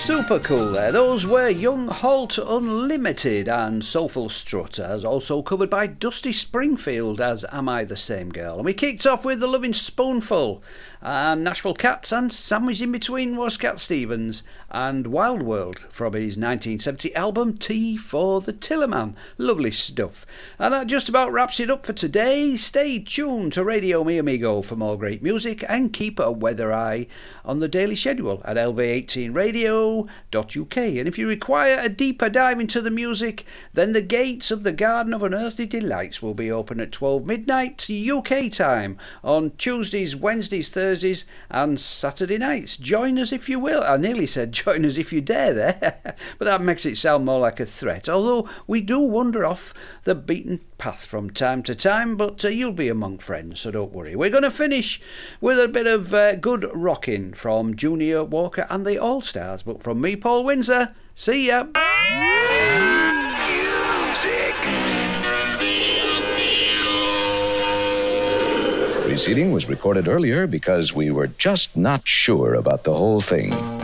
Super cool there. Those were Young Halt Unlimited and Soulful Strut, as also covered by Dusty Springfield as Am I the Same Girl. And we kicked off with The Loving Spoonful and Nashville Cats, and sandwiched in between was Cat Stevens and Wild World from his 1970 album Tea for the Tillerman. Lovely stuff. And that just about wraps it up for today. Stay tuned to Radio Mi Amigo for more great music and keep a weather eye on the daily schedule at lv18radio.uk. And if you require a deeper dive into the music, then the gates of the Garden of Unearthly Delights will be open at 12 midnight UK time on Tuesdays, Wednesdays, Thursdays and Saturday nights. Join us if you will. I nearly said join us if you dare there, but that makes it sound more like a threat, although we do wander off the beaten path from time to time, but you'll be among friends, so don't worry. We're going to finish with a bit of good rocking from Junior Walker and the All-Stars, but from me, Paul Windsor, see ya! Preceding was recorded earlier because we were just not sure about the whole thing.